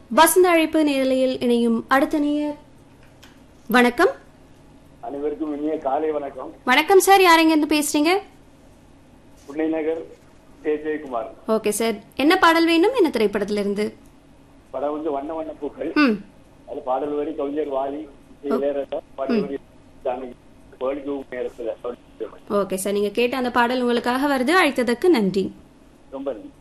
வசந்த அழைப்பு நேரலையில் இணையும் அடுத்த நேயர். வணக்கம். அனைவருக்கும் இனிய காலை வணக்கம். வணக்கம் சார், யார் எங்க இருந்து பேசுறீங்க? புன்னை நகர் ஜெயக்குமார். ஓகே சார், என்ன பாடல் வேணும்? என்ன திரைப்படத்துல இருந்து? படம் வந்து வண்ண வண்ண பூக்கள். அது பாடல் வரி கவிஞர் வாலி. ஓகே சார், நீங்க கேட்ட அந்த பாடல் உங்களுக்காக வருது. அழைத்ததற்கு நன்றி. ரொம்ப நன்றி.